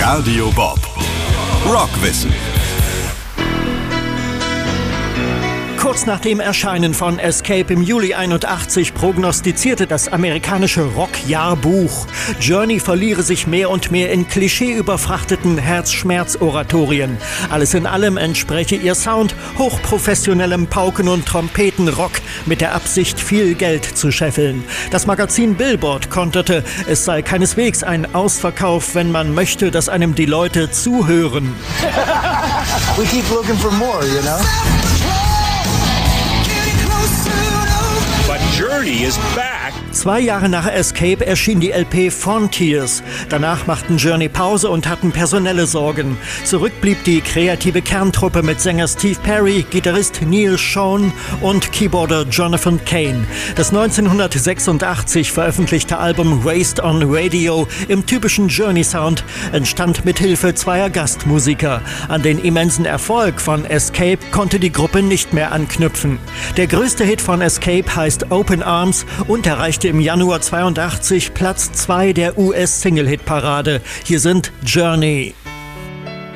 Radio Bob. Rockwissen. Kurz nach dem Erscheinen von Escape im Juli 81 prognostizierte das amerikanische Rock-Jahrbuch, Journey verliere sich mehr und mehr in klischeeüberfrachteten Herzschmerz-Oratorien. Alles in allem entspreche ihr Sound hochprofessionellem Pauken- und Trompetenrock mit der Absicht, viel Geld zu scheffeln. Das Magazin Billboard konterte, es sei keineswegs ein Ausverkauf, wenn man möchte, dass einem die Leute zuhören. We keep looking for more, you know? But Journey is back. 2 Jahre nach Escape erschien die LP Frontiers. Danach machten Journey Pause und hatten personelle Sorgen. Zurück blieb die kreative Kerntruppe mit Sänger Steve Perry, Gitarrist Neil Schon und Keyboarder Jonathan Cain. Das 1986 veröffentlichte Album Raised on Radio im typischen Journey-Sound entstand mit Hilfe zweier Gastmusiker. An den immensen Erfolg von Escape konnte die Gruppe nicht mehr anknüpfen. Der größte Hit von Escape heißt Open Arms und erreichte im Januar 82 Platz 2 der US-Single-Hit-Parade. Hier sind Journey.